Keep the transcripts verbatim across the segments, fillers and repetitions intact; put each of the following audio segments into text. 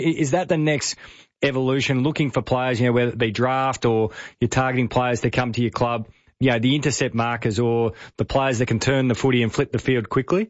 Is that the next evolution, looking for players, you know, whether it be draft or you're targeting players that come to your club, you know, the intercept markers or the players that can turn the footy and flip the field quickly?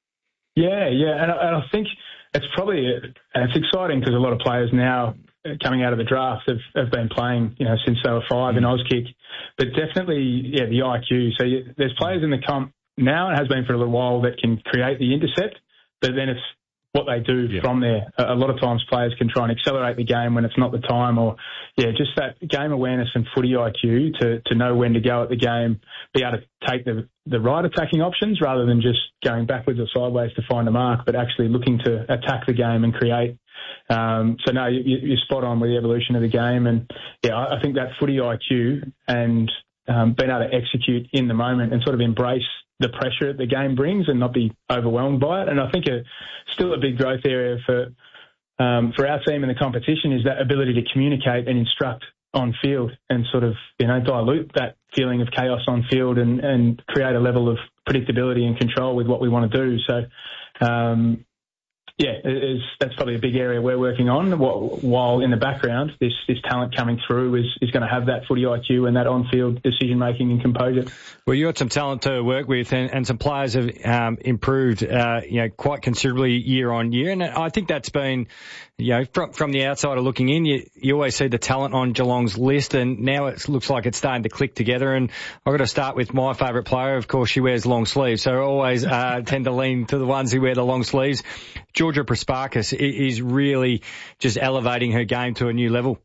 Yeah, yeah, and I, and I think it's probably, and it's exciting because a lot of players now coming out of the draft have, have been playing, you know, since they were five mm. in Auskick. But definitely, yeah, the I Q. So you, there's players in the comp now, and it has been for a little while, that can create the intercept, but then it's what they do yeah. from there. A lot of times players can try and accelerate the game when it's not the time, or, yeah, just that game awareness and footy I Q to, to know when to go at the game, be able to take the, the right attacking options rather than just going backwards or sideways to find a mark, but actually looking to attack the game and create. Um, so, no, you, you're spot on with the evolution of the game. And, yeah, I, I think that footy I Q and um, being able to execute in the moment and sort of embrace the pressure the game brings and not be overwhelmed by it. And I think a, still a big growth area for um, for our team in the competition is that ability to communicate and instruct on field and sort of, you know, dilute that feeling of chaos on field and, and create a level of predictability and control with what we want to do. So, um, yeah, it is, that's probably a big area we're working on, while in the background, this, this talent coming through is, is going to have that footy I Q and that on-field decision-making and composure. Well, you got some talent to work with, and, and some players have um, improved, uh, you know, quite considerably year on year. And I think that's been, you know, from, from the outsider looking in, you, you always see the talent on Geelong's list, and now it looks like it's starting to click together. And I've got to start with my favourite player. Of course, she wears long sleeves, so I always uh, tend to lean to the ones who wear the long sleeves. Georgia Prasparkas is really just elevating her game to a new level.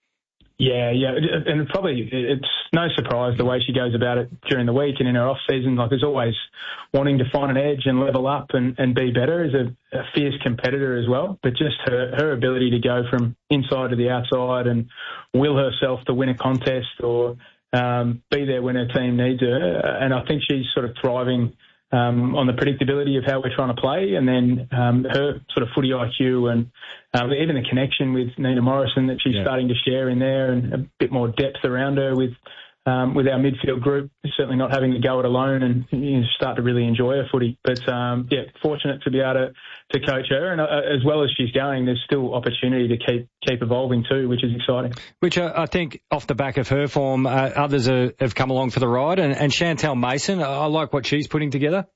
Yeah, yeah, and probably it's no surprise the way she goes about it during the week and in her off-season. Like, there's always wanting to find an edge and level up and, and be better as a, a fierce competitor as well. But just her, her ability to go from inside to the outside and will herself to win a contest or um, be there when her team needs her. And I think she's sort of thriving Um, on the predictability of how we're trying to play, and then um, her sort of footy I Q and um, even the connection with Nina Morrison that she's yeah. starting to share in there, and a bit more depth around her with um, with our midfield group, certainly not having to go it alone, and you know, start to really enjoy her footy. But um, yeah, fortunate to be able to, to coach her, and uh, as well as she's going, there's still opportunity to keep keep evolving too, which is exciting. Which uh, I think off the back of her form, uh, others are, have come along for the ride, and, and Chantel Mason, I like what she's putting together.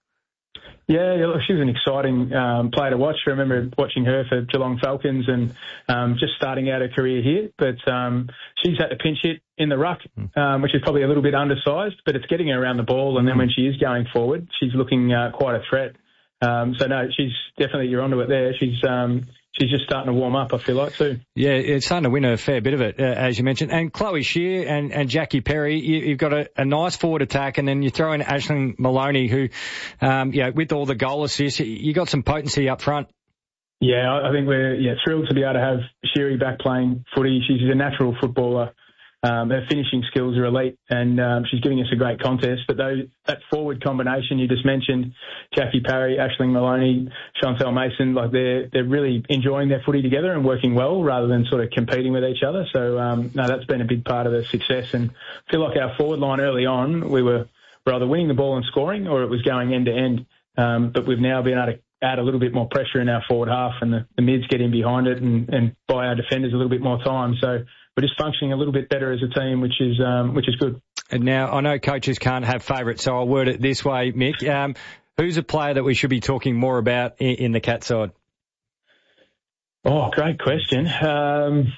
Yeah, yeah, look, she's an exciting um, player to watch. I remember watching her for Geelong Falcons and um, just starting out her career here. But um, she's had to pinch hit in the ruck, um, which is probably a little bit undersized, but it's getting her around the ball. And then when she is going forward, she's looking uh, quite a threat. Um, so, no, she's definitely, you're onto it there. She's um, she's just starting to warm up, I feel like, too. Yeah, it's starting to win a fair bit of it, uh, as you mentioned. And Chloe Shear and, and Jackie Perry, you, you've got a, a nice forward attack, and then you throw in Aisling Maloney, who, um, you know, with all the goal assists, you got some potency up front. Yeah, I think we're yeah thrilled to be able to have Sheary back playing footy. She's a natural footballer. Um, her finishing skills are elite, and um, she's giving us a great contest. But those, that forward combination you just mentioned, Jackie Parry, Aisling Maloney, Chantel Mason, like they're they're really enjoying their footy together and working well rather than sort of competing with each other. So um, no, that's been a big part of the success. And I feel like our forward line early on, we were either winning the ball and scoring, or it was going end to end. Um, but we've now been able to add a little bit more pressure in our forward half, and the, the mids get in behind it and, and buy our defenders a little bit more time. So we're just functioning a little bit better as a team, which is um, which is good. And now, I know coaches can't have favourites, so I'll word it this way, Mick. Um, who's a player that we should be talking more about in, in the Cat side? Oh, great question. Um,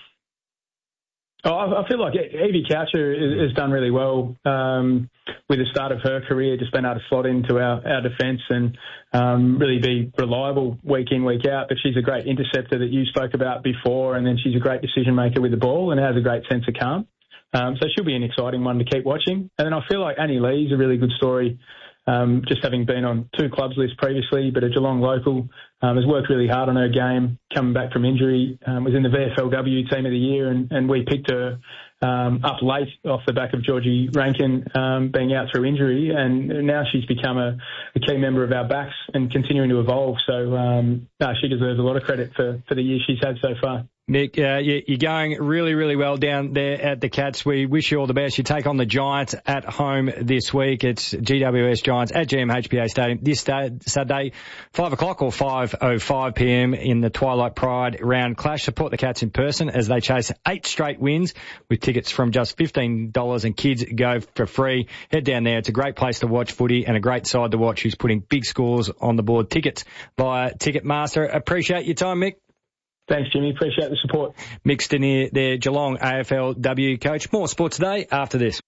oh, I, I feel like Evie Coucher has, has done really well um, with the start of her career, just been able to slot into our, our defence and um, really be reliable week in, week out. But she's a great interceptor that you spoke about before, and then she's a great decision maker with the ball and has a great sense of calm. Um, so she'll be an exciting one to keep watching. And then I feel like Annie Lee's a really good story, um, just having been on two clubs lists previously, but a Geelong local, um, has worked really hard on her game, coming back from injury, um, was in the V F L W Team of the Year, and, and we picked her um, up late off the back of Georgie Rankin um, being out through injury, and now she's become a, a key member of our backs and continuing to evolve. So um, no, she deserves a lot of credit for, for the year she's had so far. Mick, uh, you, you're going really, really well down there at the Cats. We wish you all the best. You take on the Giants at home this week. It's G W S Giants at G M H B A Stadium this day, Saturday, five o'clock or five oh five p.m. in the Twilight Pride round clash. Support the Cats in person as they chase eight straight wins with tickets from just fifteen dollars, and kids go for free. Head down there. It's a great place to watch footy and a great side to watch who's putting big scores on the board. Tickets via Ticketmaster. Appreciate your time, Mick. Thanks, Jimmy. Appreciate the support. Mick Stanier, their Geelong A F L W coach. More Sports Today after this.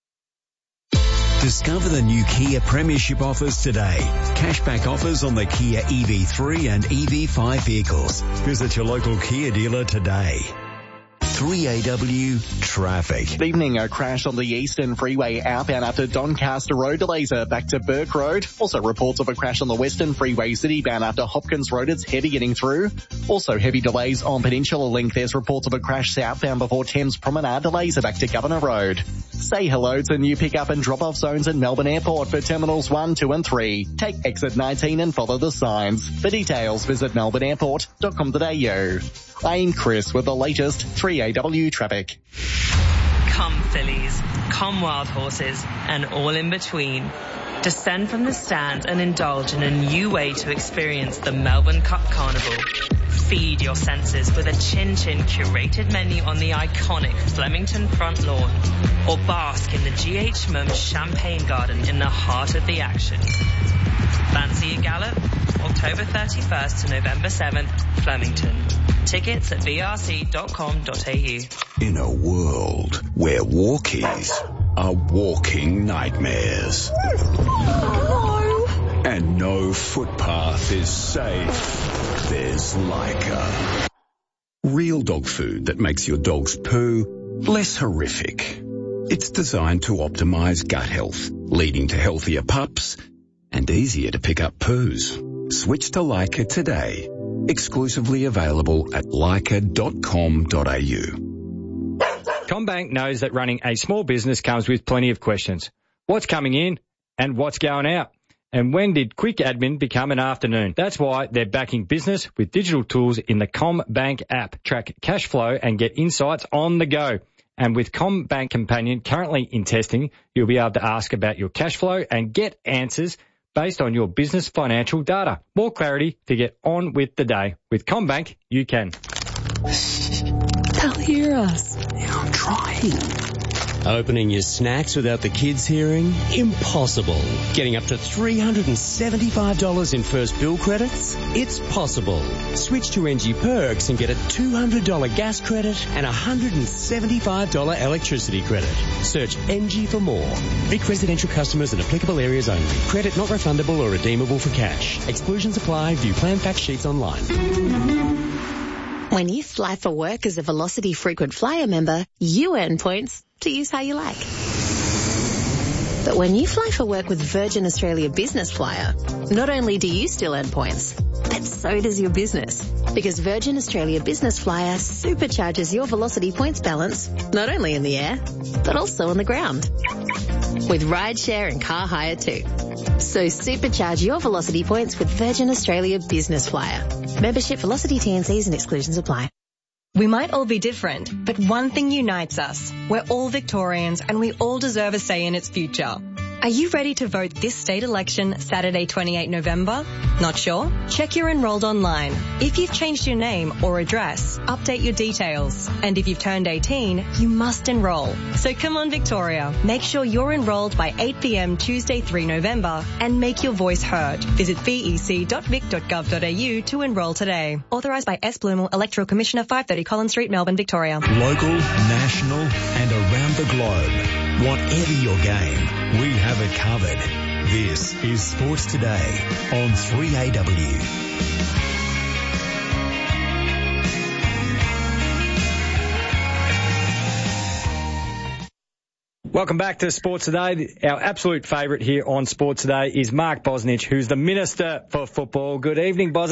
Discover the new Kia Premiership offers today. Cashback offers on the Kia E V three and E V five vehicles. Visit your local Kia dealer today. three A W traffic. Good evening. A crash on the Eastern Freeway outbound after Doncaster Road. Delays are back to Burke Road. Also reports of a crash on the Western Freeway citybound after Hopkins Road. It's heavy getting through. Also heavy delays on Peninsula Link. There's reports of a crash southbound before Thames Promenade. Delays are back to Governor Road. Say hello to new pick-up and drop-off zones at Melbourne Airport for Terminals one, two and three. Take exit nineteen and follow the signs. For details, visit melbourne airport dot com dot a u. I'm Chris with the latest three A W traffic. Come Fillies, come Wild Horses, and all in between. Descend from the stand and indulge in a new way to experience the Melbourne Cup Carnival. Feed your senses with a chin-chin curated menu on the iconic Flemington front lawn, or bask in the G H M Champagne Garden in the heart of the action. Fancy a gallop? October thirty-first to November seventh, Flemington. Tickets at v r c dot com dot a u. In a world where walkies are walking nightmares. No. And no footpath is safe, there's Leica. Real dog food that makes your dog's poo less horrific. It's designed to optimize gut health, leading to healthier pups and easier to pick up poos. Switch to Leica today. Exclusively available at leica dot com dot a u. CommBank knows that running a small business comes with plenty of questions. What's coming in and what's going out? And when did quick admin become an afternoon? That's why they're backing business with digital tools in the CommBank app. Track cash flow and get insights on the go. And with CommBank Companion currently in testing, you'll be able to ask about your cash flow and get answers based on your business financial data. More clarity to get on with the day. With CommBank, you can. They'll hear us. Yeah, I'm trying. Opening your snacks without the kids hearing? Impossible. Getting up to three hundred seventy-five dollars in first bill credits? It's possible. Switch to N G Perks and get a two hundred dollars gas credit and a one hundred seventy-five dollars electricity credit. Search N G for more. Vic residential customers in applicable areas only. Credit not refundable or redeemable for cash. Exclusions apply. View plan fact sheets online. When you fly for work as a Velocity Frequent Flyer member, you earn points to use how you like. But when you fly for work with Virgin Australia Business Flyer, not only do you still earn points, but so does your business. Because Virgin Australia Business Flyer supercharges your Velocity points balance, not only in the air, but also on the ground. With rideshare and car hire too. So supercharge your Velocity points with Virgin Australia Business Flyer. Membership, Velocity, T and Cs and exclusions apply. We might all be different, but one thing unites us. We're all Victorians and we all deserve a say in its future. Are you ready to vote this state election Saturday, twenty-eighth of November? Not sure? Check you're enrolled online. If you've changed your name or address, update your details. And if you've turned eighteen, you must enroll. So come on, Victoria. Make sure you're enrolled by eight p.m. Tuesday, the third of November and make your voice heard. Visit v e c dot vic dot gov dot a u to enroll today. Authorised by S. Bloomer, Electoral Commissioner, five thirty Collins Street, Melbourne, Victoria. Local, national and around the globe. Whatever your game, we have it covered. This is Sports Today on three A W. Welcome back to Sports Today. Our absolute favourite here on Sports Today is Mark Bosnich, who's the Minister for Football. Good evening, Bozza.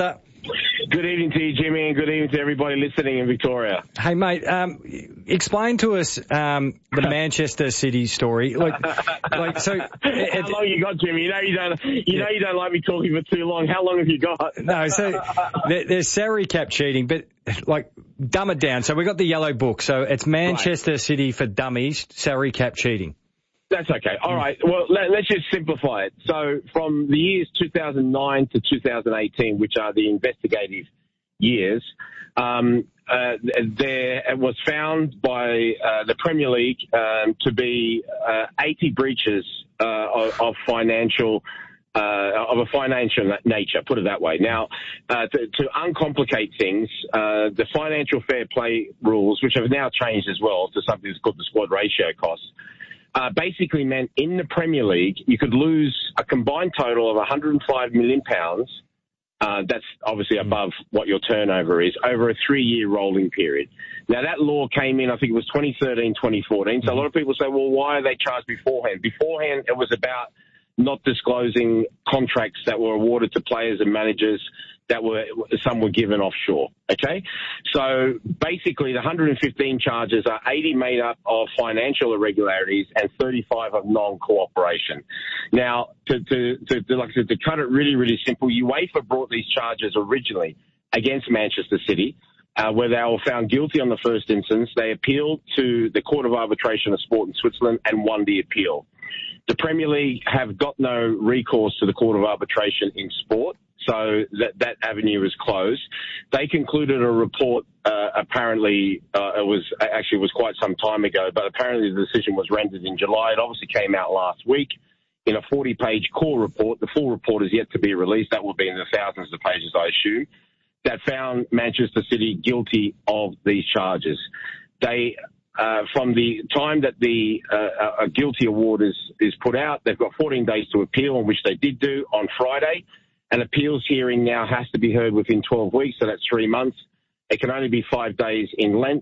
Good evening to you, Jimmy, and good evening to everybody listening in Victoria. Hey, mate, um, explain to us um, the Manchester City story. Like, like so. How it, long you got, Jimmy? You know you don't. You yeah. know you don't like me talking for too long. How long have you got? No, so there, there's salary cap cheating, but like dumb it down. So we got the yellow book. So it's Manchester right. City for dummies, salary cap cheating. That's okay. All right. Well, let, let's just simplify it. So from the years two thousand nine to two thousand eighteen, which are the investigative years, um, uh, there was found by uh, the Premier League um, to be uh, eighty breaches uh, of, of financial uh, of a financial nature, put it that way. Now, uh, to, to uncomplicate things, uh, the financial fair play rules, which have now changed as well to something that's called the squad ratio costs, Uh, basically meant in the Premier League, you could lose a combined total of one hundred five million pounds. Uh, that's obviously above what your turnover is over a three-year rolling period. Now, that law came in, I think it was twenty thirteen, twenty fourteen. So a lot of people say, well, why are they charged beforehand? Beforehand, it was about not disclosing contracts that were awarded to players and managers that were, some were given offshore, okay? So basically the one hundred fifteen charges are eighty made up of financial irregularities and thirty-five of non-cooperation. Now, to, to, to, to, like I said, to cut it really, really simple, UEFA brought these charges originally against Manchester City, uh, where they were found guilty on the first instance. They appealed to the Court of Arbitration of Sport in Switzerland and won the appeal. The Premier League have got no recourse to the Court of Arbitration in sport, so that, that avenue is closed. They concluded a report, uh, apparently, uh, it was, actually it was quite some time ago, but apparently the decision was rendered in July. It obviously came out last week in a forty page core report. The full report is yet to be released. That will be in the thousands of pages, I assume, that found Manchester City guilty of these charges. They, Uh, from the time that the uh, a guilty award is, is put out, they've got fourteen days to appeal, on which they did do on Friday. An appeals hearing now has to be heard within twelve weeks, so that's three months. It can only be five days in length,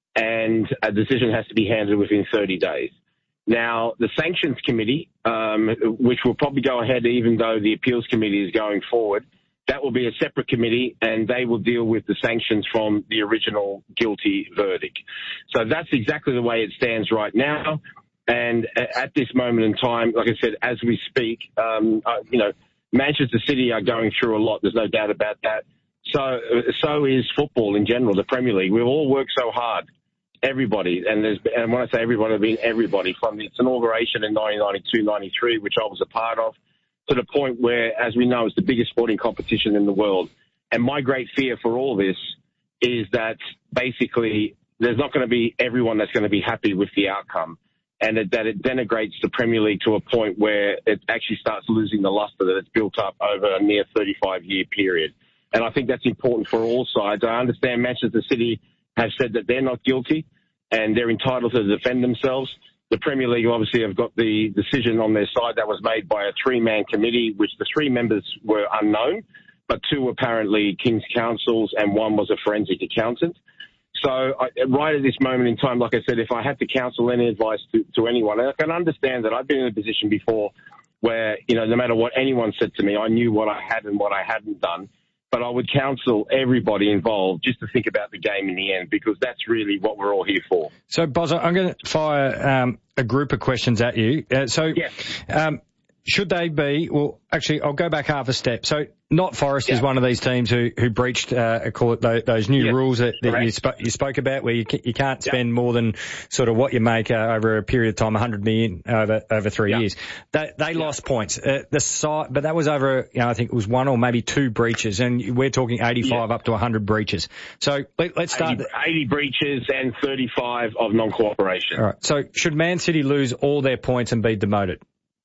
and a decision has to be handed within thirty days. Now, the Sanctions Committee, um, which will probably go ahead even though the Appeals Committee is going forward, that will be a separate committee, and they will deal with the sanctions from the original guilty verdict. So that's exactly the way it stands right now. And at this moment in time, like I said, as we speak, um, uh, you know, Manchester City are going through a lot. There's no doubt about that. So, so is football in general, the Premier League. We've all worked so hard, everybody. And there's, and when I say everybody, I mean everybody, from its inauguration in nineteen ninety-two ninety-three, which I was a part of, to the point where, as we know, it's the biggest sporting competition in the world. And my great fear for all this is that basically there's not going to be everyone that's going to be happy with the outcome, and it, that it denigrates the Premier League to a point where it actually starts losing the luster that it's built up over a near thirty-five year period. And I think that's important for all sides. I understand Manchester City have said that they're not guilty and they're entitled to defend themselves. The Premier League obviously have got the decision on their side that was made by a three-man committee, which the three members were unknown, but two were apparently King's Counsels and one was a forensic accountant. So I, right at this moment in time, like I said, if I had to counsel any advice to, to anyone, I can understand that I've been in a position before where, you know, no matter what anyone said to me, I knew what I had and what I hadn't done. But I would counsel everybody involved just to think about the game in the end, because that's really what we're all here for. So, Bozza, I'm going to fire um, a group of questions at you. Uh, so, yes. um, should they be, well, actually, I'll go back half a step. So, Not Forest yeah. is one of these teams who, who breached, uh, call it those, those new yes. rules that, that you, sp- you spoke about, where you, c- you can't spend yeah. more than sort of what you make uh, over a period of time, one hundred million over over three yeah. years. They, they yeah. lost points. Uh, the site, but that was over, you know, I think it was one or maybe two breaches, and we're talking eighty-five yeah. up to one hundred breaches. So let, let's start. eighty, eighty breaches and thirty-five of non-cooperation. All right. So should Man City lose all their points and be demoted?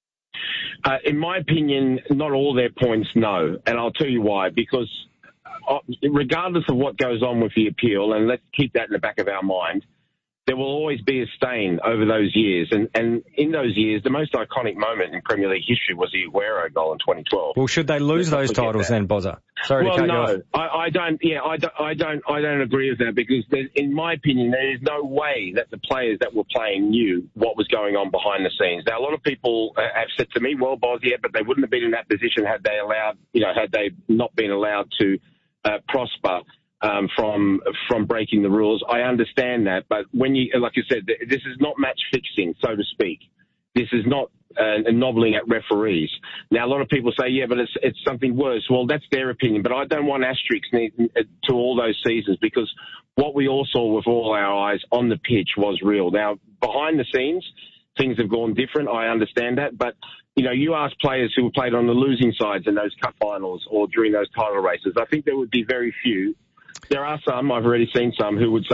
Uh, in my opinion, not all their points, no. And I'll tell you why. Because uh, regardless of what goes on with the appeal, and let's keep that in the back of our mind, there will always be a stain over those years. And, and in those years, the most iconic moment in Premier League history was the Aguero goal in twenty twelve. Well, should they lose those titles then, Bozza? Sorry well, to cut no, you off. I, I don't. Yeah, I don't. I don't. I don't agree with that, because, there, in my opinion, there is no way that the players that were playing knew what was going on behind the scenes. Now, a lot of people have said to me, "Well, Boz, yeah, but they wouldn't have been in that position had they allowed, you know, had they not been allowed to uh, prosper um, from from breaking the rules. I understand that, but when you, like you said, this is not match fixing, so to speak. This is not uh, nobbling at referees. Now, a lot of people say, yeah, but it's it's something worse. Well, that's their opinion, but I don't want asterisks to all those seasons, because what we all saw with all our eyes on the pitch was real. Now, behind the scenes, things have gone different. I understand that, but you know, you ask players who played on the losing sides in those cup finals or during those title races, I think there would be very few. There are some, I've already seen some, who would say,